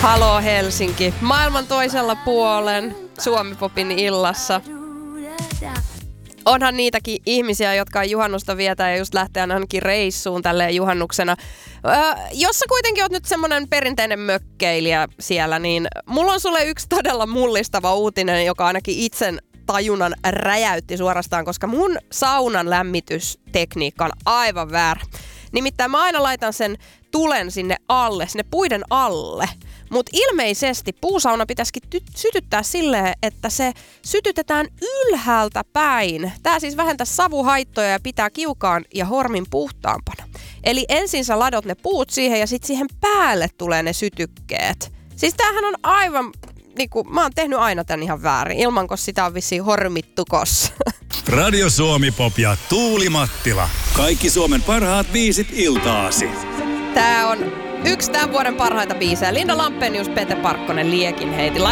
Haloo Helsinki, maailman toisella puolen Suomi-popin illassa. Onhan niitäkin ihmisiä, jotka juhannusta vietää ja just lähtee ainakin reissuun tälleen juhannuksena. Jos sä kuitenkin oot nyt semmonen perinteinen mökkeilijä siellä, niin mulla on sulle yksi todella mullistava uutinen, joka ainakin itsen tajunnan räjäytti suorastaan, koska mun saunan lämmitystekniikka on aivan väärä. Nimittäin mä aina laitan sen tulen sinne alle, sinne puiden alle. Mutta ilmeisesti puusauna pitäisikin sytyttää silleen, että se sytytetään ylhäältä päin. Tää siis vähentää savuhaittoja ja pitää kiukaan ja hormin puhtaampana. Eli ensin sä ladot ne puut siihen ja sit siihen päälle tulee ne sytykkeet. Siis tämähän on aivan, niinku, mä oon tehnyt aina tän ihan väärin, ilman kun sitä on vissiin hormittu kossa. Radio Suomi Pop ja Tuuli Mattila. Kaikki Suomen parhaat biisit iltaasi. Tää on yksi tämän vuoden parhaita biisejä. Linda Lampenius, Pete Parkkonen, Liekin heiti.